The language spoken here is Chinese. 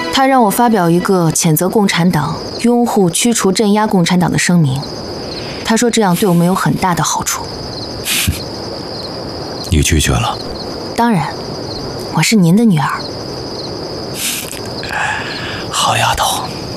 他让我发表一个谴责共产党、拥护驱除镇压共产党的声明。他说这样对我们有很大的好处。 你拒绝了？ 当然，我是您的女儿。 好丫头。